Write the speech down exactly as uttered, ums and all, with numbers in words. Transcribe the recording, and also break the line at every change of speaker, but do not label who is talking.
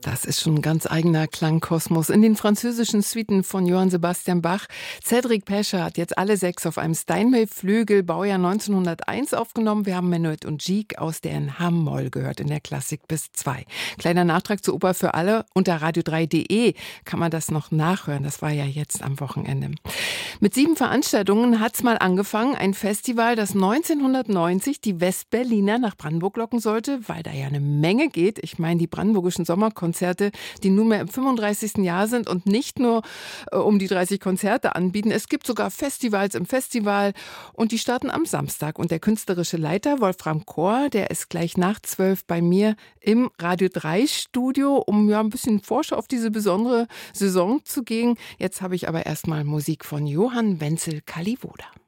Das ist schon ein ganz eigener Klangkosmos. In den französischen Suiten von Johann Sebastian Bach. Cédric Pescher hat jetzt alle sechs auf einem Steinway-Flügel, Baujahr neunzehnhunderteins, aufgenommen. Wir haben Menuet und Gigue aus der Hamm-Moll gehört in der Klassik bis zwei. Kleiner Nachtrag zur Oper für alle. Unter radio drei punkt de kann man das noch nachhören. Das war ja jetzt am Wochenende. Mit sieben Veranstaltungen hat's mal angefangen. Ein Festival, das neunzehnhundertneunzig die Westberliner nach Brandenburg locken sollte, weil da ja eine Menge geht. Ich meine, die brandenburgischen Sommerkonzerte, die nunmehr im fünfunddreißigsten Jahr sind und nicht nur äh, um die dreißig Konzerte anbieten. Es gibt sogar Festivals im Festival und die starten am Samstag. Und der künstlerische Leiter Wolfram Kohr, der ist gleich nach zwölf bei mir im Radio drei Studio, um ja ein bisschen Vorschau auf diese besondere Saison zu gehen. Jetzt habe ich aber erstmal Musik von Johann Wenzel Kalliwoda.